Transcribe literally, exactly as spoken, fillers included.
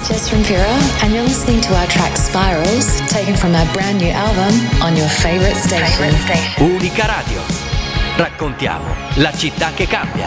Jess Rampiro, and you're listening to our track Spirals, taken from our brand new album on your favorite station. Unica Radio. Raccontiamo la città che cambia.